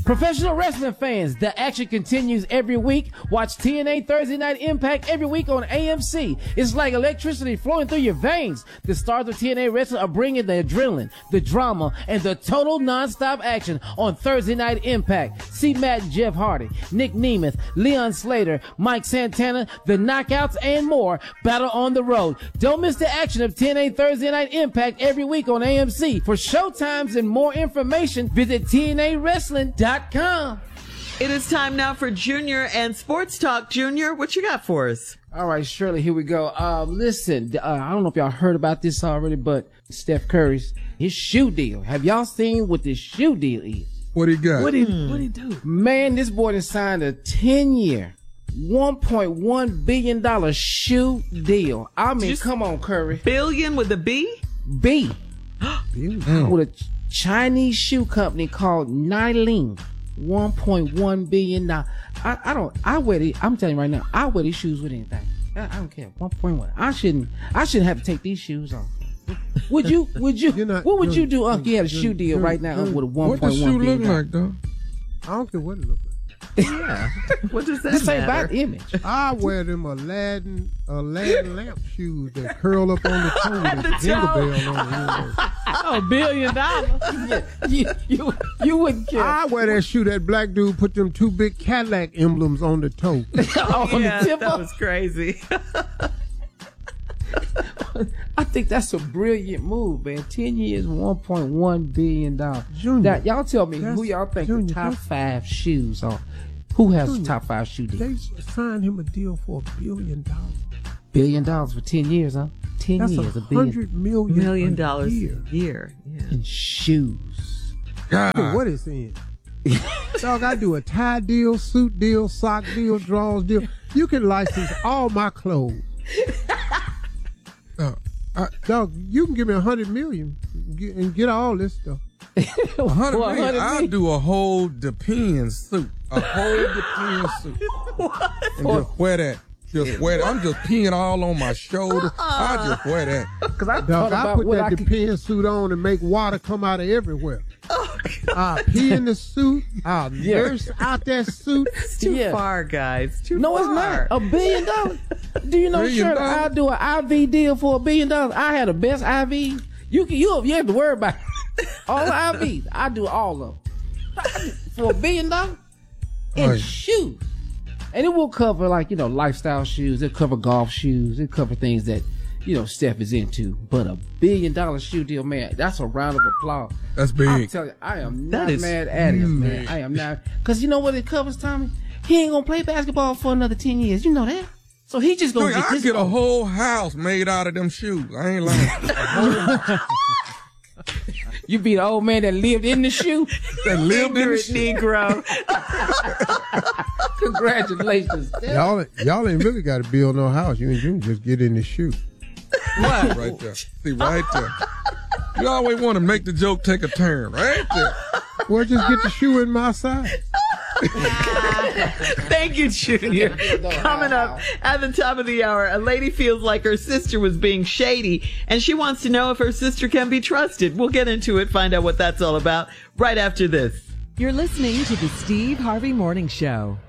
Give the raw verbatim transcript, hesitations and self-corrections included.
Professional wrestling fans, the action continues every week. Watch T N A Thursday Night Impact every week on A M C. It's like electricity flowing through your veins. The stars of T N A Wrestling are bringing the adrenaline, the drama, and the total non-stop action on Thursday Night Impact. See Matt and Jeff Hardy, Nick Nemeth, Leon Slater, Mike Santana, the Knockouts, and more battle on the road. Don't miss the action of T N A Thursday Night Impact every week on A M C. For showtimes and more information, visit T N A wrestling dot com. It is time now for Junior and Sports Talk. Junior, what you got for us? All right, Shirley, here we go. Um, listen, uh, I don't know if y'all heard about this already, but Steph Curry's, his shoe deal. Have y'all seen what this shoe deal is? What he got? What he, hmm. what he do? Man, this boy has signed a ten-year, one point one billion dollars shoe deal. I mean, Just come on, Curry. Billion with a B? B. mm. With a Chinese shoe company called Nailing. one point one billion dollars. I, I don't, I wear these, I'm telling you right now, I wear these shoes with anything. I, I don't care. one point one. I shouldn't, I shouldn't have to take these shoes off. Would you, would you, not, what would you do, Unc? You had a shoe deal right now with a one point one billion dollars. What does shoe look like, though? I don't care what it look like. Yeah. What does that This ain't matter? about image. I wear them Aladdin, Aladdin lamp shoes that curl up on the toe with a jingle bell on the Oh, a billion dollars. Yeah, you, you, you wouldn't care. I wear that shoe that black dude put them two big Cadillac emblems on the toe. on yeah, the tip that of- was crazy. I think that's a brilliant move, man. Ten years, one point one billion dollars. Junior, now, y'all tell me who y'all think Junior, the top that's- five shoes are. Who has Junior, the top five shoe deal? They signed him a deal for a billion dollars. Billion dollars for ten years, huh? Ten That's years, a a billion. hundred million, Million a dollars year. a year. Yeah. In shoes. God. What is in? Dog, I do a tie deal, suit deal, sock deal, drawers deal. You can license all my clothes. Uh, I, Dog, you can give me a hundred million and get, and get all this stuff. a hundred Well, million, a hundred I'll million. do a whole Depends suit. A whole Depends suit. And just wear that. Just wear that. I'm just peeing all on my shoulder. I just wear that. Because I Dog, thought I about put what that I could... Depends suit on and make water come out of everywhere. Oh, I'll pee in the suit. I'll Yeah. nurse out that suit. it's too Yeah. far, guys. Too No, far. it's not. A billion dollars. Do you know, Billion Shirley, dollars? I'll do an I V deal for a billion dollars. I had the best I V. You can, you, you have to worry about it. All the I Vs. I do all of them. For a billion dollars? In Right. shoes. And it will cover, like, you know, lifestyle shoes. It'll cover golf shoes. It'll cover things that, you know, Steph is into. But a billion dollar shoe deal, man, that's a round of applause. That's big. I'm telling you, I am That not is mad at him, man. huge. I am not. Because you know what it covers, Tommy? He ain't going to play basketball for another ten years. You know that? So he just going Dude, to get I this. get a whole house made out of them shoes. I ain't lying. You be the old man that lived in the shoe. That lived in the Ignorant shoe. Negro. Congratulations. Y'all, y'all ain't really got to build no house. You and Junior just get in the shoe. What? Right there. See, right there. You always want to make the joke take a turn. Right there. Well, just get the shoe in my size. Thank you, Junior. Coming up at the top of the hour, a lady feels like her sister was being shady, and she wants to know if her sister can be trusted. We'll get into it, find out what that's all about, right after this. You're listening to the Steve Harvey Morning Show.